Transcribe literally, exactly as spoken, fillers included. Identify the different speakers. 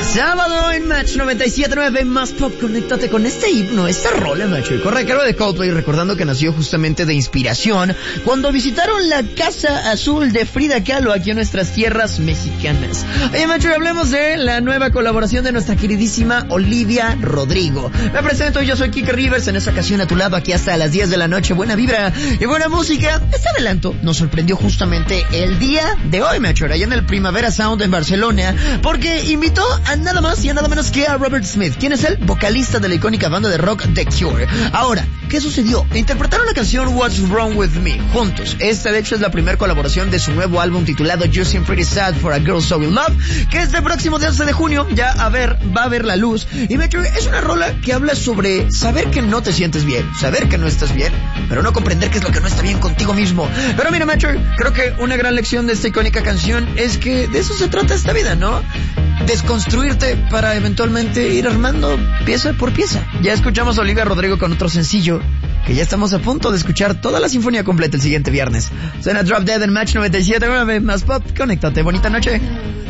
Speaker 1: Sábado en Match noventa y siete punto nueve, más pop, conéctate con este himno, esta rola, macho. Y corre a cargo de Coldplay, recordando que nació justamente de inspiración cuando visitaron la Casa Azul de Frida Kahlo aquí en nuestras tierras mexicanas. Oye, macho, hablemos de la nueva colaboración de nuestra queridísima Olivia Rodrigo. Me presento, yo soy Kike Rivers, en esta ocasión a tu lado aquí hasta las diez de la noche. Buena vibra y buena música. Este adelanto nos sorprendió justamente el día de hoy, macho, allá en el Primavera Sound en Barcelona, porque invitó a nada más y a nada menos que a Robert Smith, quien es el vocalista de la icónica banda de rock The Cure. Ahora, ¿qué sucedió? Interpretaron la canción What's Wrong With Me juntos. Esta de hecho es la primera colaboración de su nuevo álbum titulado You Seem Pretty Sad for a Girl So In Love, que este próximo once de junio ya a ver, va a ver la luz. Y me es una rola que habla sobre saber que no te sientes bien, saber que no estás bien, pero no comprender qué es lo que no está bien contigo mismo. Pero mira, macho, creo que una gran lección de esta icónica canción es que de eso se trata esta vida, ¿no? Desconstruirte para eventualmente ir armando pieza por pieza. Ya escuchamos a Olivia Rodrigo con otro sencillo, que ya estamos a punto de escuchar toda la sinfonía completa el siguiente viernes. Suena Drop Dead en Match noventa y siete punto nueve, más pop, conéctate, bonita noche.